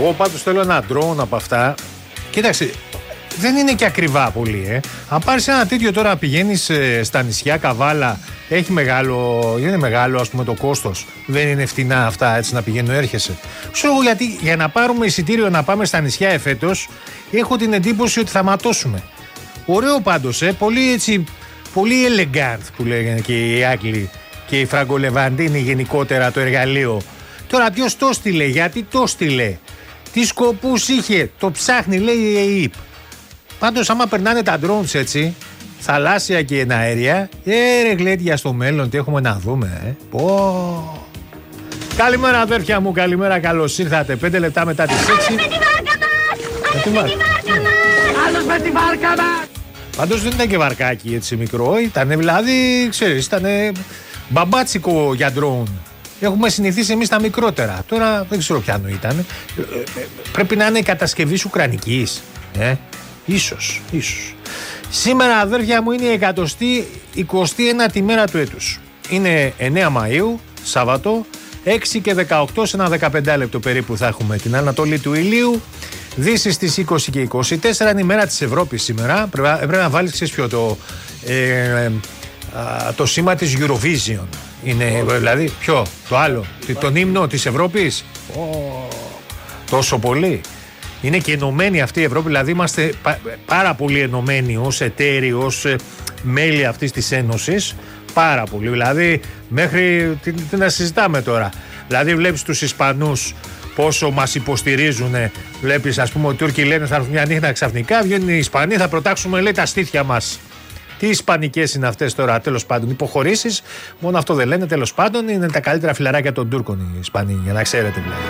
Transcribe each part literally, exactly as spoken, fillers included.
Εγώ πάντως θέλω ένα drone από αυτά. Κοίταξε, δεν είναι και ακριβά πολύ, ε. Αν πάρεις ένα τέτοιο τώρα, πηγαίνεις ε, στα νησιά, Καβάλα, έχει μεγάλο, είναι μεγάλο ας πούμε το κόστος. Δεν είναι φτηνά αυτά έτσι να πηγαίνω, έρχεσαι. Ξέρω εγώ γιατί για να πάρουμε εισιτήριο να πάμε στα νησιά εφέτος, έχω την εντύπωση ότι θα ματώσουμε. Ωραίο πάντως, ε, πολύ έτσι, πολύ elegant που λέγανε και οι Άγγλοι και οι Φραγκολεβαντίνοι γενικότερα το εργαλείο. Τώρα ποιος το στείλε, γιατί το στείλε, τι σκοπούς είχε, το ψάχνει λέει η ΕΕΠ. Πάντως άμα περνάνε τα drones έτσι, θαλάσσια και εναέρια, ε ρε γλέντια στο μέλλον τι έχουμε να δούμε, ε. Πω. Καλημέρα αδέρφια μου, καλημέρα, καλώς ήρθατε. Πέντε λεπτά μετά τις έξι. Με τη βάρκα μας! Με τη βάρκα μας! Άλλος με τη βάρκα μας! Πάντως δεν ήταν και βαρκάκι έτσι μικρό, ήταν δηλαδή, ξέρεις, ήταν μπαμπάτσικο για drone. Έχουμε συνηθίσει εμείς τα μικρότερα. Τώρα δεν ξέρω ποιανού ήταν. Πρέπει να είναι η κατασκευή ουκρανικής. Ε, ίσως, ίσως. Σήμερα αδέρφια μου είναι η εκατοστή εικοστή ένατη μέρα του έτους. Είναι εννέα Μαΐου, Σάββατο, έξι και δεκαοκτώ, σε ένα δεκαπέντε λεπτό περίπου θα έχουμε την ανατολή του ηλίου. Δύση στις είκοσι και είκοσι τέσσερα, είναι η μέρα της Ευρώπης σήμερα. Πρέπει, πρέπει να βάλεις, ξέρεις ποιο, το, ε, ε, α, το σήμα της Eurovision. Είναι, δηλαδή, ποιο, το άλλο, τον ύμνο της Ευρώπης. Oh, τόσο πολύ. Είναι και ενωμένη αυτή η Ευρώπη, δηλαδή είμαστε πα, πάρα πολύ ενωμένοι ως εταίροι, ως ε, μέλη αυτής της Ένωσης. Πάρα πολύ, δηλαδή μέχρι τι, τι να συζητάμε τώρα. Δηλαδή βλέπεις τους Ισπανούς πόσο μας υποστηρίζουν. Βλέπεις ας πούμε ότι οι Τούρκοι λένε θα έρθουν μια νύχτα ξαφνικά, βγαίνουν οι Ισπανοί, θα προτάξουμε λέει τα στήθια μας. Τι ισπανικές είναι αυτές τώρα, τέλος πάντων, υποχωρήσεις, μόνο αυτό δεν λένε, τέλος πάντων, είναι τα καλύτερα φιλαράκια των Τούρκων οι Ισπανοί, για να ξέρετε δηλαδή.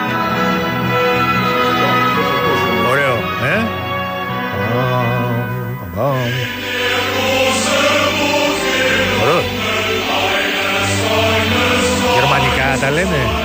Ωραίο, ε? Ωραίο. Γερμανικά τα λένε.